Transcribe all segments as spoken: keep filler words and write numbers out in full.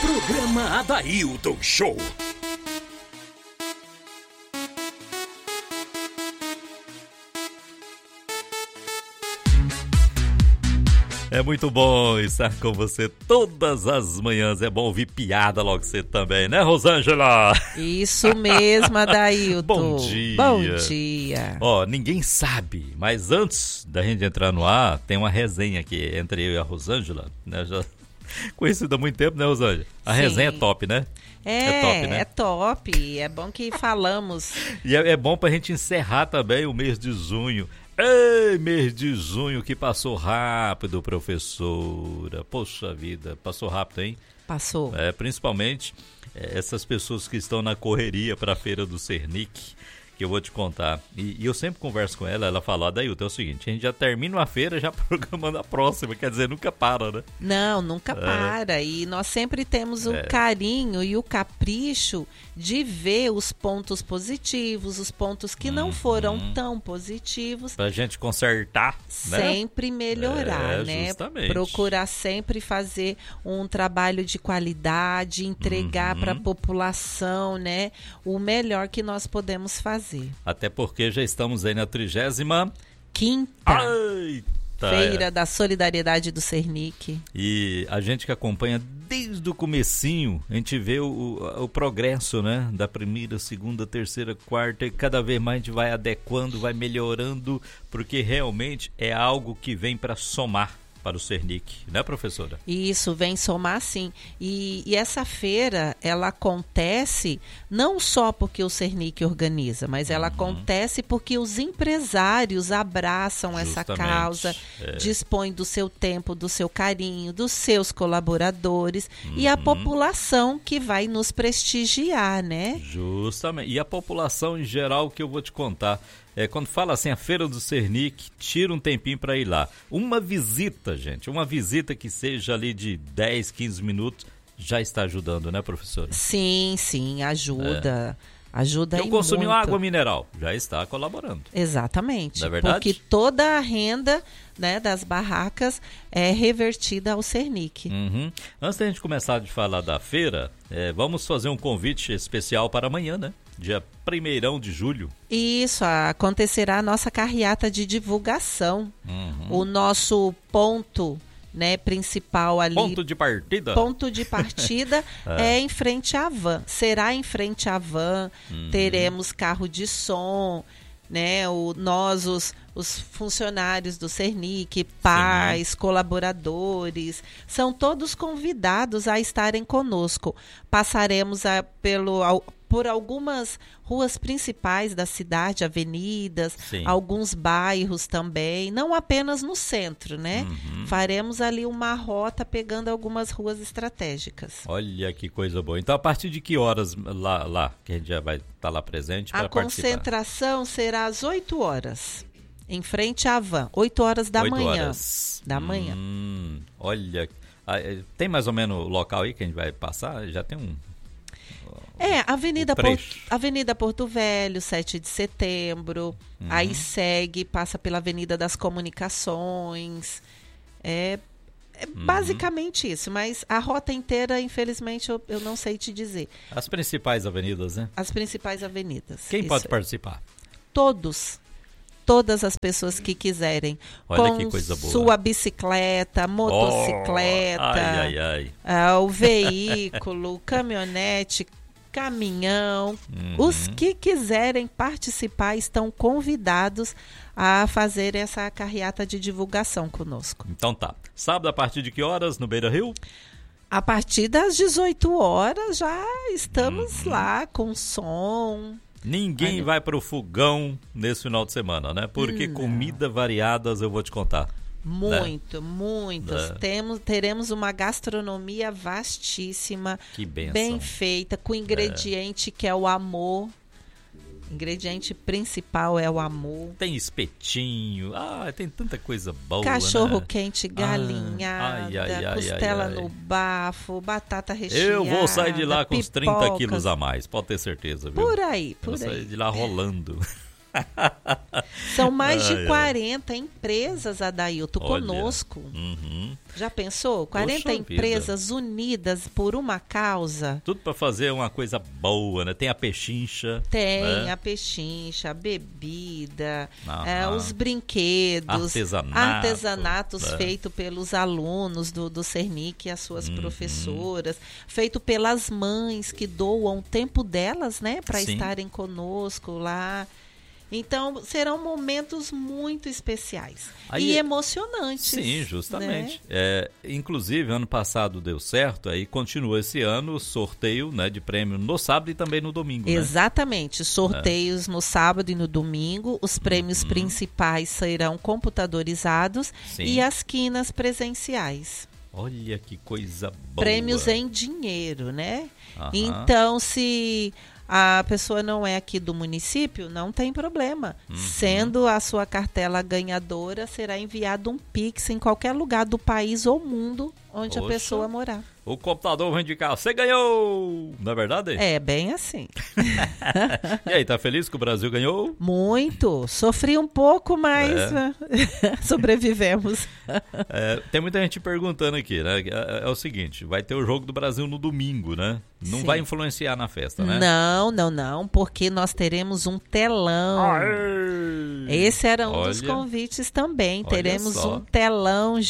Programa Adailton Show. É muito bom estar com você todas as manhãs. É bom ouvir piada logo cedo também, né, Rosângela? Isso mesmo, Adailton. Bom dia. Bom dia. Ó, ninguém sabe, mas antes da gente entrar no ar, tem uma resenha aqui entre eu e a Rosângela, né? Já conhecida há muito tempo, né, Rosângela? A Sim. resenha é top, né? É, é top, né? É top. É bom que falamos. E é, é bom pra gente encerrar também o mês de junho. Ei, mês de junho que passou rápido, professora. Poxa vida, passou rápido, hein? Passou. É, principalmente é, essas pessoas que estão na correria para a feira do Cernic, que eu vou te contar. E, e eu sempre converso com ela, ela fala, Adailton, é o seguinte, a gente já termina uma feira já programando a próxima, quer dizer, nunca para, né? Não, nunca é. para. E nós sempre temos o é. carinho e o capricho de ver os pontos positivos, os pontos que hum, não foram hum. tão positivos. Pra gente consertar, né? Sempre melhorar, é, né? Justamente. Procurar sempre fazer um trabalho de qualidade, entregar uhum. para a população, né? O melhor que nós podemos fazer. Até porque já estamos aí na trigésima quinta Feira é. da Solidariedade do Cernic. E a gente que acompanha desde o comecinho, a gente vê o, o, o progresso, né? Da primeira, segunda, terceira, quarta, e cada vez mais a gente vai adequando, vai melhorando, porque realmente é algo que vem para somar para o Cernic, né, professora? Isso, vem somar sim. E, e essa feira, ela acontece não só porque o Cernic organiza, mas ela uhum. acontece porque os empresários abraçam Justamente, essa causa, é. dispõem do seu tempo, do seu carinho, dos seus colaboradores uhum. e a população que vai nos prestigiar, né? Justamente. E a população em geral, que eu vou te contar, É, quando fala assim, a Feira do Cernic, tira um tempinho para ir lá. Uma visita, gente, uma visita que seja ali de dez, quinze minutos, já está ajudando, né, professora? Sim, sim, ajuda. É. Ajuda aí muito. Eu consumi água mineral, já está colaborando. Exatamente. Não é verdade? Porque toda a renda, né, das barracas é revertida ao Cernic. Uhum. Antes da gente começar de falar da feira, é, vamos fazer um convite especial para amanhã, né? Dia primeiro de julho. Isso, acontecerá a nossa carreata de divulgação. Uhum. O nosso ponto, né, principal ali. Ponto de partida? Ponto de partida é. é em frente à van. Será em frente à van. Uhum. Teremos carro de som, né? O, nós, os, os funcionários do Cernic, pais, Sim. colaboradores, são todos convidados a estarem conosco. Passaremos a, pelo... Ao, por algumas ruas principais da cidade, avenidas, Sim. alguns bairros também, não apenas no centro, né? Uhum. Faremos ali uma rota pegando algumas ruas estratégicas. Olha que coisa boa. Então, a partir de que horas lá, lá que a gente já vai estar lá presente para participar? A concentração será às oito horas, em frente à van, oito horas da oito manhã. Horas. Da manhã. Hum, olha, tem mais ou menos o local aí que a gente vai passar? Já tem um... É, Avenida Porto, Avenida Porto Velho, sete de setembro, uhum. aí segue, passa pela Avenida das Comunicações, é, é uhum. basicamente isso, mas a rota inteira, infelizmente, eu, eu não sei te dizer. As principais avenidas, né? As principais avenidas. Quem isso. pode participar? Todos. Todas as pessoas que quiserem. Olha com que coisa boa. Sua bicicleta, motocicleta, oh, ai, ai, ai. Uh, o veículo, caminhonete, caminhão. Uhum. Os que quiserem participar estão convidados a fazer essa carreata de divulgação conosco. Então tá. Sábado a partir de que horas no Beira Rio? A partir das dezoito horas já estamos uhum. lá com som. Ninguém Ai, vai para o fogão nesse final de semana, né? Porque não. Comida variadas eu vou te contar. Muito, né? muitas. Né? Temos, teremos uma gastronomia vastíssima, que bênção. Bem feita, com ingrediente é. que é o amor. O ingrediente principal é o amor. Tem espetinho, ah, tem tanta coisa boa, Cachorro né? quente, galinhada, ai, ai, ai, costela ai, ai. no bafo, batata recheada. Eu vou sair de lá com uns pipocas. trinta quilos a mais, pode ter certeza, viu? Por aí, por vou aí. sair de lá rolando. São mais ai, de quarenta ai. empresas, Adailton, Olha. conosco. Uhum. Já pensou? quarenta Poxa empresas vida. unidas por uma causa. Tudo para fazer uma coisa boa, né? Tem a pechincha. Tem né? a pechincha, a bebida, Aham. é, os brinquedos, Artesanato, artesanatos né? feitos pelos alunos do, do Cernic e as suas Uhum. professoras, feito pelas mães que doam o tempo delas, né, para Sim. estarem conosco lá. Então, serão momentos muito especiais Aí- e emocionantes. Sim, justamente. né? É, inclusive, ano passado deu certo, aí continua esse ano o sorteio, né, de prêmio no sábado e também no domingo. né? Exatamente. Sorteios no sábado e no domingo. Os prêmios Uhum. principais serão computadorizados Sim. e as quinas presenciais. Olha que coisa boa. Prêmios em dinheiro, né? Aham. Então, se a pessoa não é aqui do município, não tem problema. Uhum. Sendo a sua cartela ganhadora, será enviado um Pix em qualquer lugar do país ou mundo onde Poxa. a pessoa morar. O computador vai indicar, você ganhou! Não é verdade? É bem assim. E aí, tá feliz que o Brasil ganhou? Muito. Sofri um pouco, mas É. sobrevivemos. É, tem muita gente perguntando aqui, né? É, é o seguinte, vai ter o jogo do Brasil no domingo, né? Não Sim. vai influenciar na festa, né? Não, não, não, porque nós teremos um telão. Aê! Esse era um dos Olha. convites também. Olha Teremos só. um telão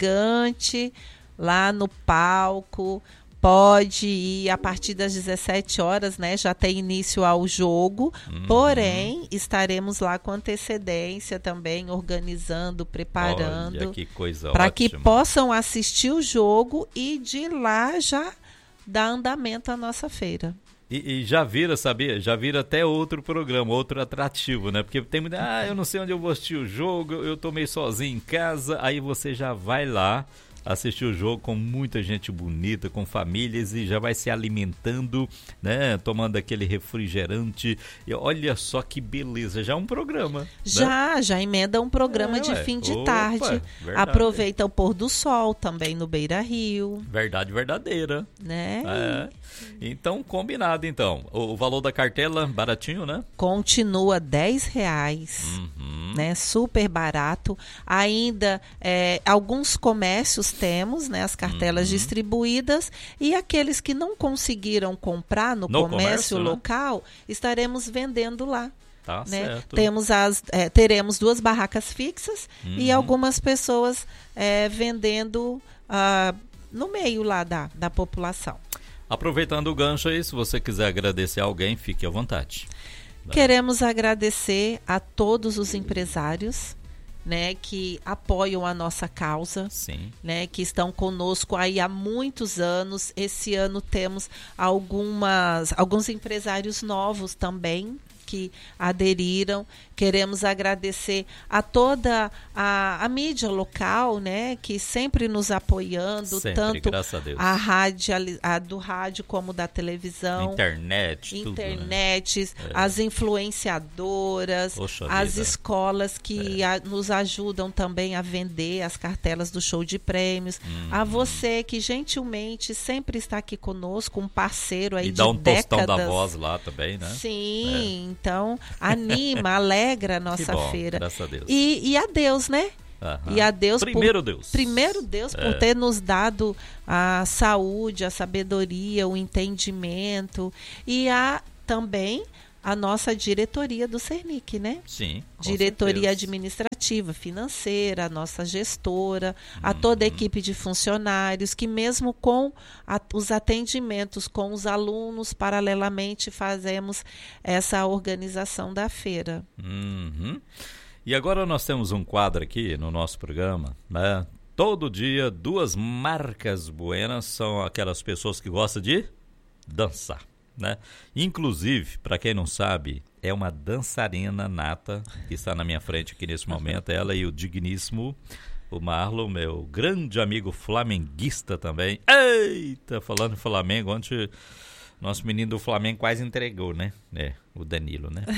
gigante lá no palco. Pode ir a partir das dezessete horas, né? Já tem início ao jogo. Uhum. Porém, estaremos lá com antecedência também, organizando, preparando. Olha que coisa Para que ótima. possam assistir o jogo e de lá já dar andamento à nossa feira. E, e já vira, sabia? Já vira até outro programa, outro atrativo, né? Porque tem muita... Ah, eu não sei onde eu vou assistir o jogo, eu tô meio sozinho em casa. Aí você já vai lá assistir o jogo com muita gente bonita, com famílias e já vai se alimentando, né? Tomando aquele refrigerante. E olha só que beleza, já é um programa. né? Já, já emenda um programa É, de ué. fim de Opa, tarde. verdade. Aproveita o pôr do sol também no Beira Rio, Verdade verdadeira. né? É. Então, combinado então. O, o valor da cartela, baratinho, né? Continua dez reais. Uhum. Né, super barato. Ainda é, alguns comércios temos, né, as cartelas Uhum. distribuídas, e aqueles que não conseguiram comprar no, No comércio, comércio, né? local, estaremos vendendo lá. Tá Né? certo. Temos as, é, teremos duas barracas fixas e Uhum. algumas pessoas é, vendendo ah, no meio lá da, da população. Aproveitando o gancho aí, se você quiser agradecer alguém, fique à vontade. Queremos agradecer a todos os empresários, né, que apoiam a nossa causa, Sim. né, que estão conosco aí há muitos anos. Esse ano temos algumas, alguns empresários novos também que aderiram. Queremos agradecer a toda a, a mídia local, né, que sempre nos apoiando, Sempre, tanto graças a Deus. a rádio, a do rádio como da televisão. Internet, tudo, né? Internet, as influenciadoras, Poxa as vida. escolas que a- nos ajudam também a vender as cartelas do show de prêmios. Uhum. A você que gentilmente sempre está aqui conosco, um parceiro aí E de dá um tostão décadas. da voz lá também, né? Sim, então anima, alegra a Que nossa bom, feira. graças a Deus. E, e a Deus, né? Aham. E a Deus Primeiro por, Deus. Primeiro Deus por É. ter nos dado a saúde, a sabedoria, o entendimento e a também a nossa diretoria do Cernic, né? Sim. com Diretoria certeza. administrativa, financeira, a nossa gestora, a toda a Uhum. equipe de funcionários que mesmo com a- os atendimentos com os alunos, paralelamente fazemos essa organização da feira. Uhum. E agora nós temos um quadro aqui no nosso programa, né? Todo dia, duas marcas buenas são aquelas pessoas que gostam de dançar, né? Inclusive, para quem não sabe, é uma dançarina nata que está na minha frente aqui nesse momento, ela e o digníssimo, o Marlon, meu grande amigo flamenguista também. Eita, falando em Flamengo, ontem nosso menino do Flamengo quase entregou, né? É, o Danilo, né?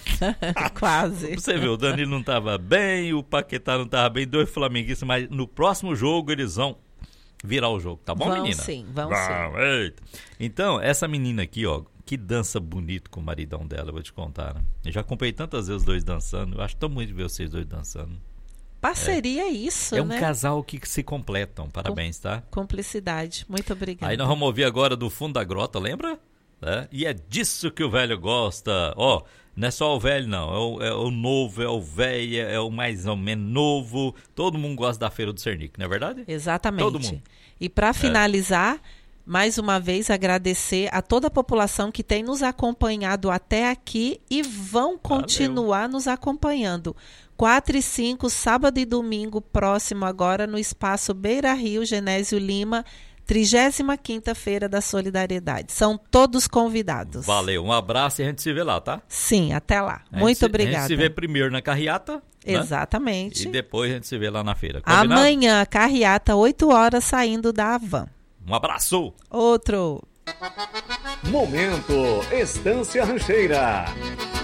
Quase. Você viu, o Danilo não estava bem, o Paquetá não estava bem, dois flamenguistas, mas no próximo jogo eles vão virar o jogo, tá bom, vão menina? Sim, vão Bom, sim. Eita. Então, essa menina aqui, ó, que dança bonito com o maridão dela, eu vou te contar, né? Eu já acompanhei tantas vezes os dois dançando, eu acho tão bonito ver vocês dois dançando. Parceria é isso, É um né? casal que se completam, parabéns, tá? Cumplicidade, muito obrigada. Aí nós vamos ouvir agora do fundo da grota, lembra? É? E é disso que o velho gosta. Ó, não é só o velho, não. É o, é o novo, é o velho, é o mais ou menos novo. Todo mundo gosta da Feira do Cernic, não é verdade? Exatamente. Todo mundo. E para finalizar, é. mais uma vez agradecer a toda a população que tem nos acompanhado até aqui e vão continuar Valeu. nos acompanhando. quatro e cinco, sábado e domingo, próximo agora no Espaço Beira Rio, Genésio Lima, trigésima quinta Feira da Solidariedade. São todos convidados. Valeu, um abraço e a gente se vê lá, tá? Sim, até lá. Muito se, obrigada. A gente se vê primeiro na carreata. Exatamente. Né? E depois a gente se vê lá na feira. Combinado? Amanhã, carreata, oito horas, saindo da Havan. Um abraço. Outro. Momento Estância Rancheira.